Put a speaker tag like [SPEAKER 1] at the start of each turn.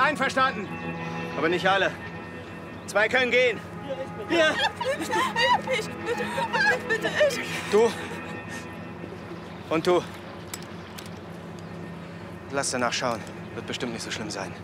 [SPEAKER 1] einverstanden. Aber nicht alle. 2 können gehen.
[SPEAKER 2] Ja. Ich, bitte, ich.
[SPEAKER 1] Du. Und du. Lass danach schauen. Wird bestimmt nicht so schlimm sein.